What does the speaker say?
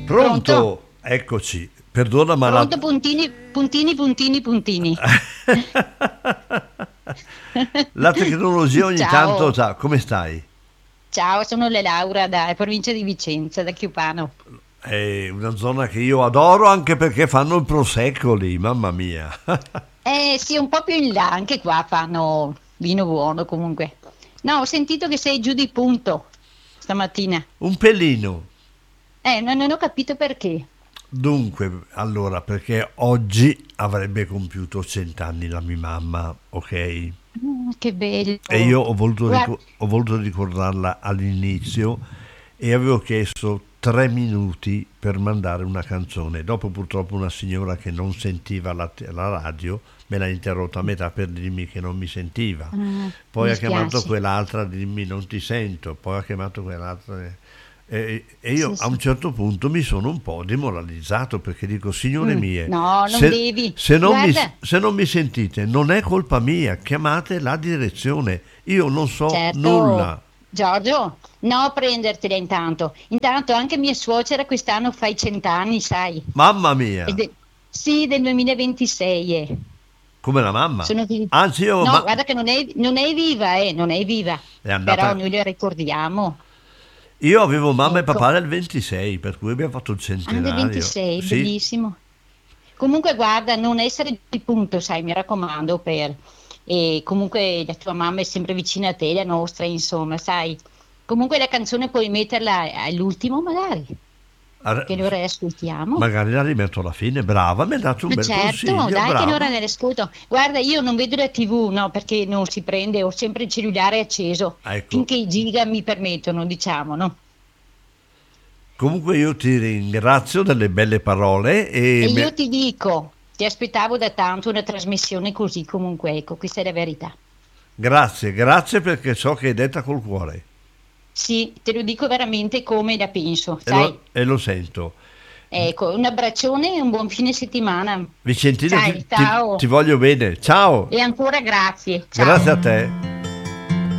Pronto? Eccoci. Perdona, ma Pronto, puntini, puntini, puntini, puntini. la tecnologia ogni tanto... Ciao, Ciao, come stai? ciao, sono le Laura da provincia di Vicenza, da Chiupano. È una zona che io adoro anche perché fanno il prosecco lì, mamma mia. Sì, un po' più in là, anche qua fanno vino buono comunque. No, ho sentito che sei giù di punto stamattina. Un pelino. Non ho capito perché. Dunque, allora, perché oggi avrebbe compiuto 100 anni la mia mamma, ok? Che E io bello. Guarda, ho voluto ricordarla all'inizio e avevo chiesto 3 minuti per mandare una canzone. Dopo purtroppo una signora che non sentiva la radio me l'ha interrotta a metà per dirmi che non mi sentiva. Poi mi ha chiamato spiace. quell'altra a dirmi non ti sento, poi ha chiamato quell'altra e io Sì, a sì. un certo punto mi sono un po' demoralizzato perché dico, signore mie, No, non devi. Guarda, se non mi sentite non è colpa mia, chiamate la direzione, io non so certo, nulla. Giorgio, no prendertela intanto. Intanto anche mia suocera quest'anno fa i 100 anni, sai? Mamma È mia, sì, del 2026. come la mamma. Sono viva. Anzi, No, guarda che non è viva, non è viva. è Però andata. noi la ricordiamo. Io avevo mamma e Ecco, papà del 26, per cui abbiamo fatto il anche centenario. 26, Sì, bellissimo. Comunque guarda, non essere di punto, sai, mi raccomando, e comunque la tua mamma è sempre vicina a te, la nostra, insomma, sai. Comunque la canzone puoi metterla all'ultimo magari, Ar- che lo riascoltiamo. magari la rimetto alla fine. Brava, mi ha dato un Ma bel certo, consiglio, dai che l'ora brava. dell'ascolto. Guarda, io non vedo la TV, no, perché non si prende, ho sempre il cellulare acceso, Ecco, finché i giga mi permettono, diciamo, no? comunque io ti ringrazio delle belle parole E io ti dico, ti aspettavo da tanto una trasmissione così, comunque, ecco, questa è la verità. grazie, grazie perché so che è detta col cuore Sì, te lo dico veramente come la penso, sai? e lo sento. Ecco, un abbraccione e un buon fine settimana. Vicentina, Sai, ti ciao. voglio bene. Ciao, E ancora grazie, grazie ciao. a te.